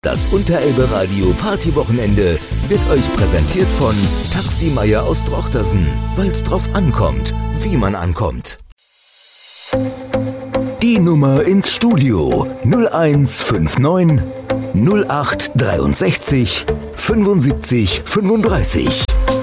Das Unterelbe Radio Partywochenende wird euch präsentiert von Taxi Meier aus Drochtersen, weil's drauf ankommt, wie man ankommt. Die Nummer ins Studio 0159 08 63 75 35.